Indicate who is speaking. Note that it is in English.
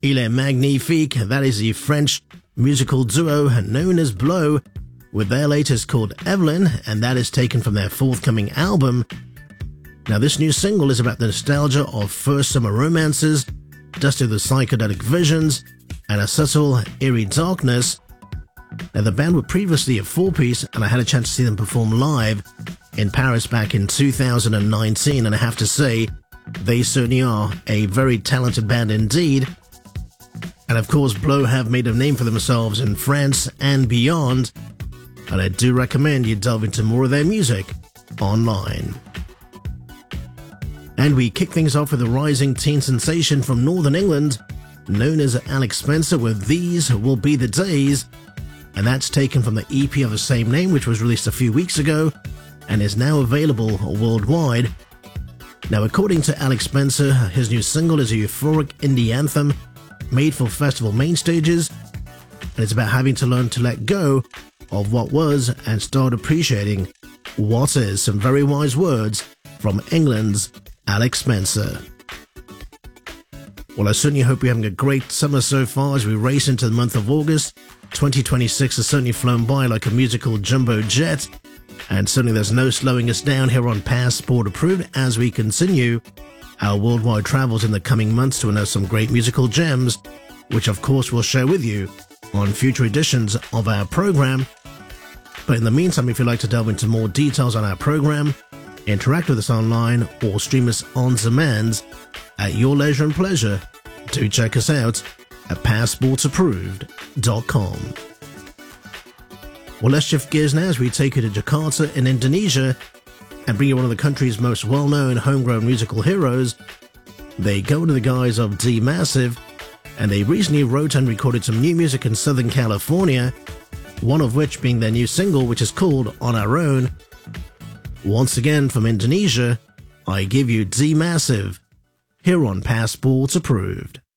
Speaker 1: Il est magnifique, that is the French musical duo known as Blow, with their latest called Evelyn, and that is taken from their forthcoming album. Now this new single is about the nostalgia of first summer romances, dusted with psychedelic visions, and a subtle, eerie darkness. Now the band were previously a four-piece, and I had a chance to see them perform live in Paris back in 2019, and I have to say, they certainly are a very talented band indeed. And of course, Blow have made a name for themselves in France and beyond, and I do recommend you delve into more of their music online. And we kick things off with a rising teen sensation from Northern England, known as Alex Spencer with These Will Be the Days, and that's taken from the EP of the same name, which was released a few weeks ago, and is now available worldwide. Now, according to Alex Spencer, his new single is a euphoric indie anthem made for festival main stages, and it's about having to learn to let go of what was and start appreciating what is. Some very wise words from England's Alex Spencer. Well, I certainly hope you're having a great summer so far as we race into the month of August. 2026 has certainly flown by like a musical jumbo jet, and certainly there's no slowing us down here on Passport Approved as we continue our worldwide travels in the coming months to unearth some great musical gems, which of course we'll share with you on future editions of our program. But in the meantime, if you'd like to delve into more details on our program, interact with us online, or stream us on demand at your leisure and pleasure, do check us out at passportsapproved.com. Well, let's shift gears now as we take you to Jakarta in Indonesia and bring you one of the country's most well-known homegrown musical heroes. They go under the guise of D Massive, and they recently wrote and recorded some new music in Southern California, one of which being their new single, which is called On Our Own. Once again from Indonesia, I give you D Massive, here on Passport Approved.